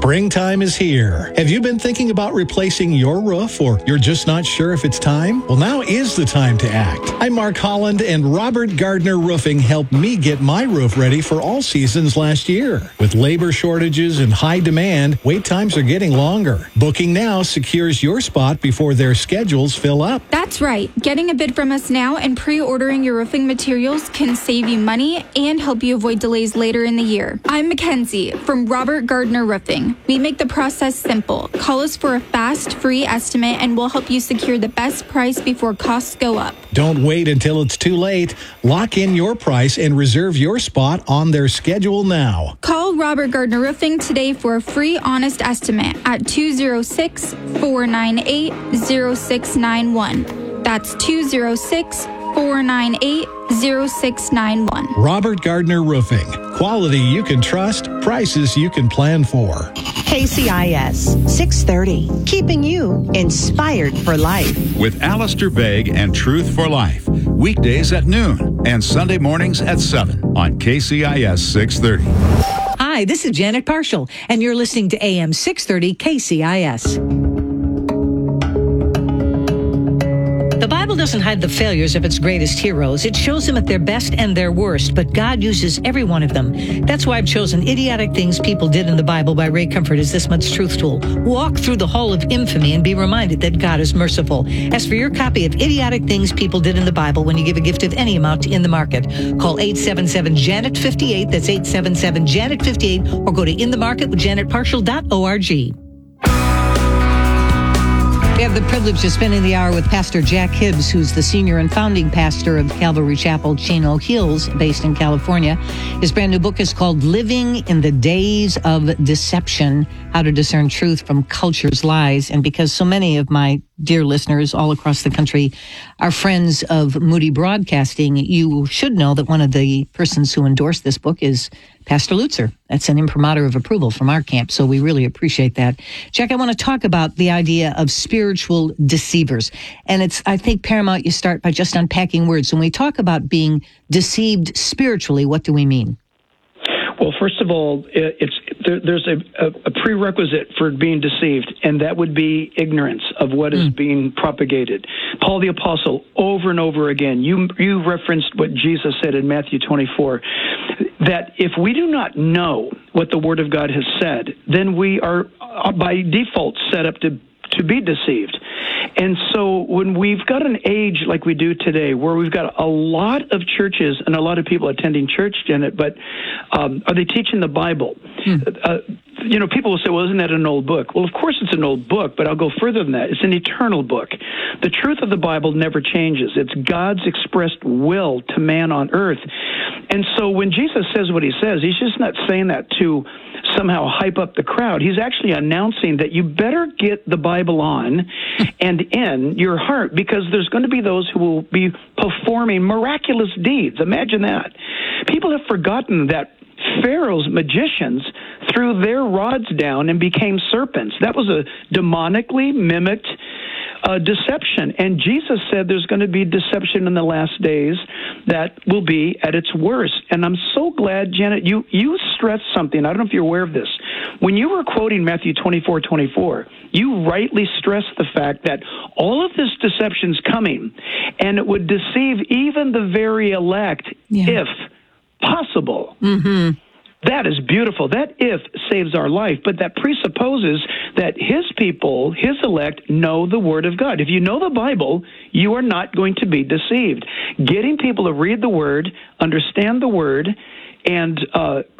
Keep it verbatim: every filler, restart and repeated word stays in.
Springtime is here. Have you been thinking about replacing your roof, or you're just not sure if it's time? Well, now is the time to act. I'm Mark Holland, and Robert Gardner Roofing helped me get my roof ready for all seasons last year. With labor shortages and high demand, wait times are getting longer. Booking now secures your spot before their schedules fill up. That's right. Getting a bid from us now and pre-ordering your roofing materials can save you money and help you avoid delays later in the year. I'm Mackenzie from Robert Gardner Roofing. We make the process simple. Call us for a fast, free estimate, and we'll help you secure the best price before costs go up. Don't wait until it's too late. Lock in your price and reserve your spot on their schedule now. Call Robert Gardner Roofing today for a free, honest estimate at two oh six, four nine eight, oh six nine one. That's two oh six, four nine eight, oh six nine one. Robert Gardner Roofing. Quality you can trust, prices you can plan for. K C I S six thirty, keeping you inspired for life. With Alistair Begg and Truth for Life. Weekdays at noon and Sunday mornings at seven on K C I S six thirty. Hi, this is Janet Parshall, and you're listening to A M six thirty K C I S. The Bible doesn't hide the failures of its greatest heroes. It shows them at their best and their worst, but God uses every one of them. That's why I've chosen Idiotic Things People Did in the Bible by Ray Comfort as this month's truth tool. Walk through the hall of infamy and be reminded that God is merciful. As for your copy of Idiotic Things People Did in the Bible when you give a gift of any amount to In the Market, call eight seven seven, Janet fifty-eight. That's eight seven seven, Janet fifty-eight, or go to in the market with janet parshall dot org. We have the privilege of spending the hour with Pastor Jack Hibbs, who's the senior and founding pastor of Calvary Chapel, Chino Hills, based in California. His brand new book is called Living in the Days of Deception, How to Discern Truth from Culture's Lies. And because so many of my dear listeners all across the country are friends of Moody Broadcasting, you should know that one of the persons who endorsed this book is Pastor Lutzer. That's an imprimatur of approval from our camp, so we really appreciate that. Jack, I want to talk about the idea of spiritual deceivers. And it's, I think, paramount you start by just unpacking words. When we talk about being deceived spiritually, what do we mean? Well, first of all, it's there, there's a, a prerequisite for being deceived, and that would be ignorance of what mm. is being propagated. Paul the Apostle, over and over again, you you referenced what Jesus said in Matthew twenty-four, that if we do not know what the Word of God has said, then we are uh, by default set up to to be deceived. And so when we've got an age like we do today, where we've got a lot of churches and a lot of people attending church, Janet, but um, are they teaching the Bible? Hmm. Uh, you know, people will say, well, isn't that an old book? Well, of course it's an old book, but I'll go further than that. It's an eternal book. The truth of the Bible never changes. It's God's expressed will to man on earth. And so when Jesus says what he says, he's just not saying that to somehow hype up the crowd. He's actually announcing that you better get the Bible on and in your heart, because there's going to be those who will be performing miraculous deeds. Imagine that. People have forgotten that Pharaoh's magicians threw their rods down and became serpents. That was a demonically mimicked uh, deception. And Jesus said there's going to be deception in the last days that will be at its worst. And I'm so glad, Janet, you, you stressed something. I don't know if you're aware of this. When you were quoting Matthew twenty-four twenty-four, you rightly stressed the fact that all of this deception's coming, and it would deceive even the very elect, yeah. if possible. Mm-hmm. That is beautiful. That if saves our life, but that presupposes that his people, his elect, know the Word of God. If you know the Bible, you are not going to be deceived. Getting people to read the Word, understand the Word, and uh,